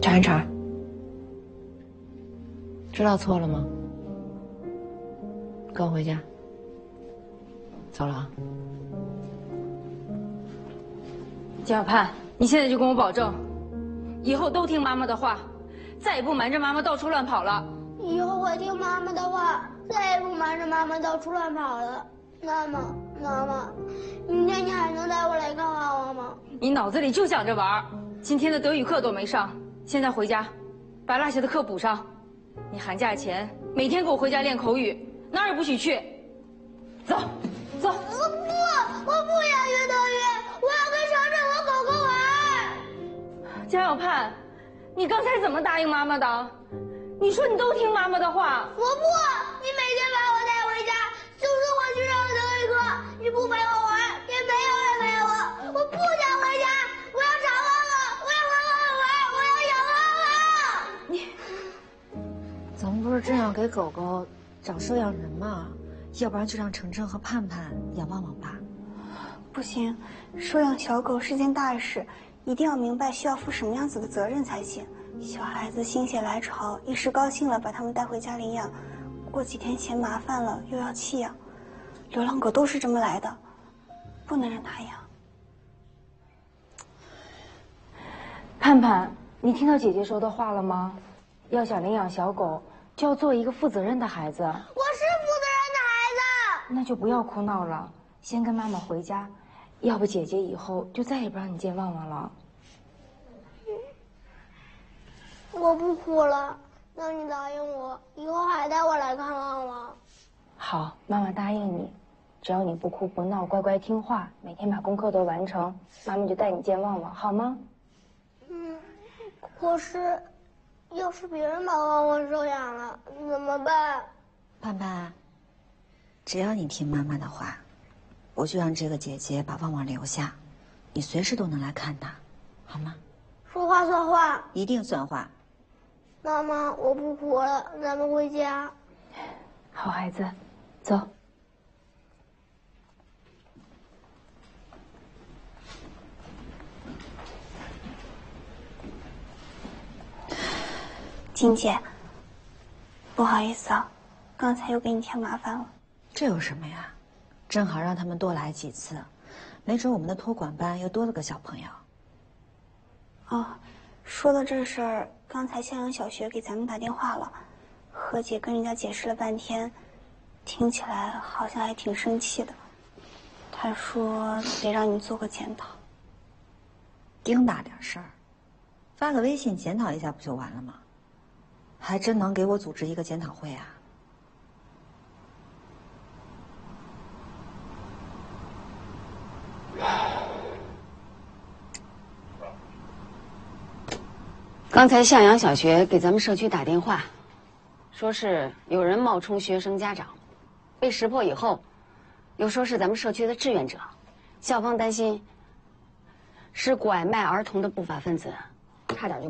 查一查。知道错了吗？跟我回家。走了啊。 江小盼，你现在就跟我保证，以后都听妈妈的话，再也不瞒着妈妈到处乱跑了。 以后我听妈妈的话，再也不瞒着妈妈到处乱跑了。妈妈，明天你还能带我来看看我吗？ 你脑子里就想着玩，今天的德语课都没上，现在回家，把落下的课补上。你寒假前每天给我回家练口语，哪儿也不许去。走。 我不想学德语，我要跟程程和狗狗玩。 江小盼，你刚才怎么答应妈妈的？你说你都听妈妈的话。 我不，你每天把我带回家，就说我去上德语课，你不陪我玩，也没有人陪我。我不想回家，我要找妈妈，我要和妈妈玩，我要养妈妈。 你，咱们不是正要给狗狗找收养人吗？要不然就让程程和盼盼养旺旺吧。 不行，收养小狗是件大事，一定要明白需要负什么样子的责任才行。小孩子心血来潮，一时高兴了把他们带回家领养，过几天嫌麻烦了又要弃养。流浪狗都是这么来的，不能让他养。 盼盼，你听到姐姐说的话了吗？要想领养小狗，就要做一个负责任的孩子。 我是负责任的孩子。 那就不要哭闹了，先跟妈妈回家，要不姐姐以后就再也不让你见旺旺了。 我不哭了，那你答应我，以后还带我来看旺旺。 好，妈妈答应你，只要你不哭不闹，乖乖听话，每天把功课都完成，妈妈就带你见旺旺，好吗？ 可是，要是别人把旺旺收养了，怎么办？ 盼盼，只要你听妈妈的话，我就让这个姐姐把旺旺留下，你随时都能来看她，好吗？ 说话算话， 一定算话。 妈妈，我不哭了，咱们回家。 好孩子，走。 金姐，不好意思啊，刚才又给你添麻烦了。 这有什么呀？正好让他们多来几次，没准我们的托管班又多了个小朋友。 哦，说到这事儿，刚才向阳小学给咱们打电话了，何姐跟人家解释了半天，听起来好像还挺生气的。她说得让你做个检讨。 丁大点事儿，发个微信检讨一下不就完了吗？还真能给我组织一个检讨会啊？ 刚才向阳小学给咱们社区打电话，说是有人冒充学生家长，被识破以后，又说是咱们社区的志愿者，校方担心是拐卖儿童的不法分子，差点就